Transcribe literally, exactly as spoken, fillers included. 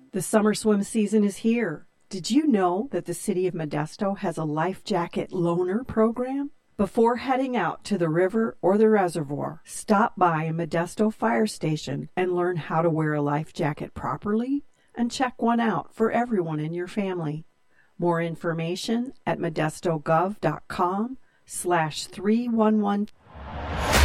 The summer swim season is here. Did you know that the City of Modesto has a life jacket loaner program? Before heading out to the river or the reservoir, stop by a Modesto fire station and learn how to wear a life jacket properly and check one out for everyone in your family. More information at modestogov.com slash 311